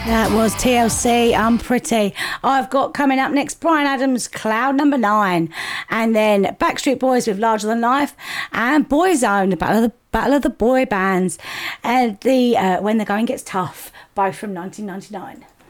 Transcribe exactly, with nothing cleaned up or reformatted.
That was T L C, I'm Pretty. I've got coming up next Bryan Adams, Cloud Number Nine, and then Backstreet Boys with Larger Than Life, and Boyzone, the Battle of the Battle of the Boy Bands, and the uh, When the Going Gets Tough, both from nineteen ninety-nine.